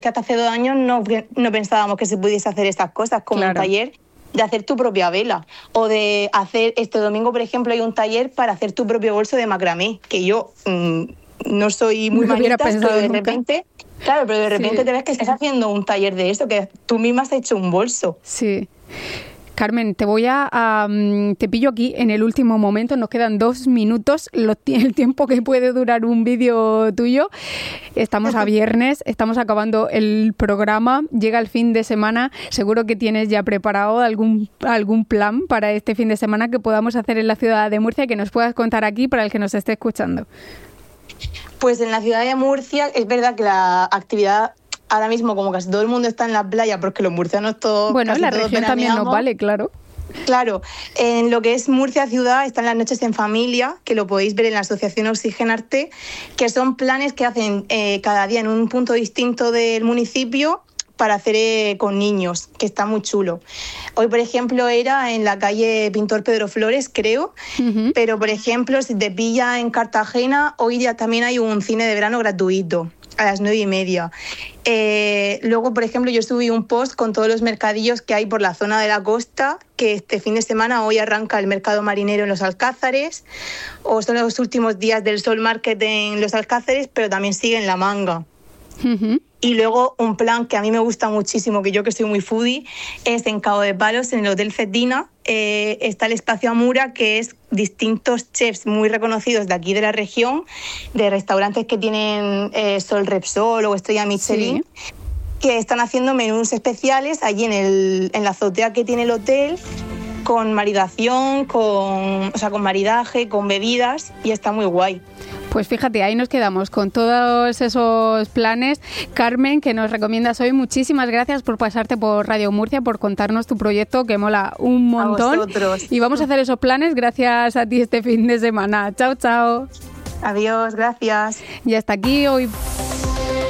que hasta hace 2 años no pensábamos que se pudiese hacer estas cosas, como un taller de hacer tu propia vela, o de hacer, este domingo, por ejemplo, hay un taller para hacer tu propio bolso de macramé, que yo no soy muy manita, pero de repente... Claro, pero de repente te ves que estás haciendo un taller de eso, que tú misma has hecho un bolso. Sí. Carmen, te pillo aquí en el último momento, nos quedan 2 minutos, el tiempo que puede durar un vídeo tuyo. Estamos a viernes, estamos acabando el programa, llega el fin de semana, seguro que tienes ya preparado algún plan para este fin de semana que podamos hacer en la ciudad de Murcia y que nos puedas contar aquí para el que nos esté escuchando. Pues en la ciudad de Murcia es verdad que la actividad ahora mismo, como casi todo el mundo está en la playa, porque los murcianos todos... Bueno, la región también nos vale, claro. Claro, en lo que es Murcia ciudad están las noches en familia, que lo podéis ver en la asociación Oxigenarte, que son planes que hacen cada día en un punto distinto del municipio para hacer con niños, que está muy chulo. Hoy, por ejemplo, era en la calle Pintor Pedro Flores, creo, pero, por ejemplo, si te pilla en Cartagena, hoy ya también hay un cine de verano gratuito a las 9:30. Luego, por ejemplo, yo subí un post con todos los mercadillos que hay por la zona de la costa, que este fin de semana hoy arranca el mercado marinero en Los Alcázares, o son los últimos días del Sol Market en Los Alcázares, pero también sigue en La Manga. Y luego un plan que a mí me gusta muchísimo, que yo que soy muy foodie, es en Cabo de Palos, en el Hotel Cetina, está el espacio Amura, que es distintos chefs muy reconocidos de aquí de la región, de restaurantes que tienen Sol Repsol o Estrella Michelin, que están haciendo menús especiales allí en la azotea que tiene el hotel, con maridación, con maridaje, con bebidas, y está muy guay. Pues fíjate, ahí nos quedamos con todos esos planes. Carmen, que nos recomiendas hoy, muchísimas gracias por pasarte por Radio Murcia, por contarnos tu proyecto, que mola un montón. A vosotros. Y vamos a hacer esos planes gracias a ti este fin de semana. Chao, chao. Adiós, gracias. Y hasta aquí hoy